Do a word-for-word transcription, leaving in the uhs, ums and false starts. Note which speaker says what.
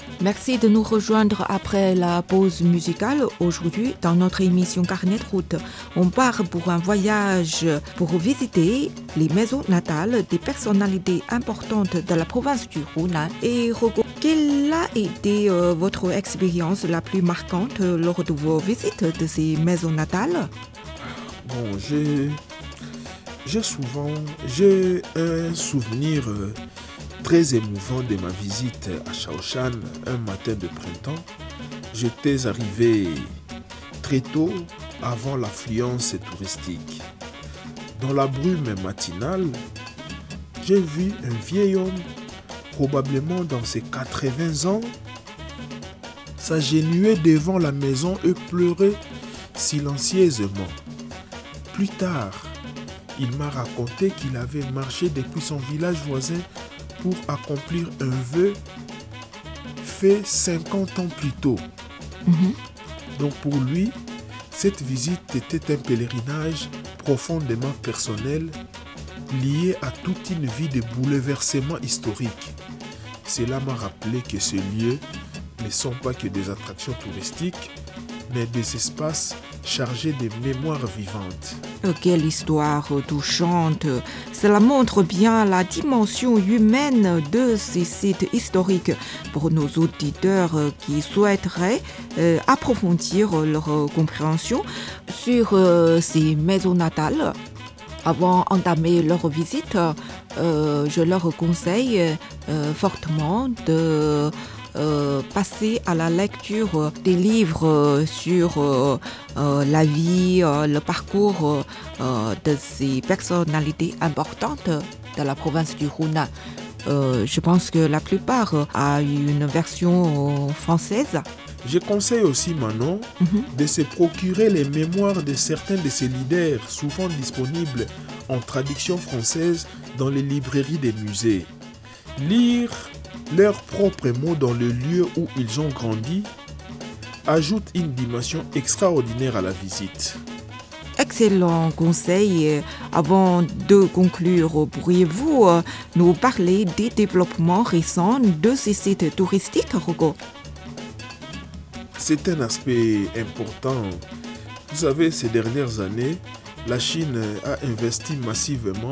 Speaker 1: Merci de nous rejoindre après la pause musicale. Aujourd'hui, dans notre émission Carnet de route, on part pour un voyage pour visiter les maisons natales des personnalités importantes de la province du Hunan. Et Rogo, quelle a été euh, votre expérience la plus marquante lors de vos visites de ces maisons natales?
Speaker 2: Bon, j'ai, j'ai souvent, j'ai un souvenir euh, très émouvant de ma visite à Shaoshan un matin de printemps. J'étais arrivé très tôt avant l'affluence touristique. Dans la brume matinale, j'ai vu un vieil homme, probablement dans ses quatre-vingts ans, s'agenouiller devant la maison et pleurer silencieusement. Plus tard, il m'a raconté qu'il avait marché depuis son village voisin pour accomplir un vœu fait cinquante ans plus tôt. Mm-hmm. Donc pour lui, cette visite était un pèlerinage profondément personnel lié à toute une vie de bouleversements historiques. Cela m'a rappelé que ces lieux ne sont pas que des attractions touristiques, mais des espaces chargés de mémoires vivantes.
Speaker 1: Quelle histoire touchante! Cela montre bien la dimension humaine de ces sites historiques pour nos auditeurs qui souhaiteraient euh, approfondir leur compréhension sur euh, ces maisons natales. Avant d'entamer leur visite, euh, je leur conseille euh, fortement de Euh, passer à la lecture des livres euh, sur euh, euh, la vie, euh, le parcours euh, de ces personnalités importantes de la province du Hunan. Euh, je pense que la plupart a une version française.
Speaker 2: Je conseille aussi Manon mm-hmm. de se procurer les mémoires de certains de ces leaders, souvent disponibles en traduction française dans les librairies des musées. Lire leurs propres mots dans le lieu où ils ont grandi ajoute une dimension extraordinaire à la visite.
Speaker 1: Excellent conseil. Avant de conclure, pourriez-vous nous parler des développements récents de ces sites touristiques, Rogo?
Speaker 2: C'est un aspect important. Vous savez, ces dernières années, la Chine a investi massivement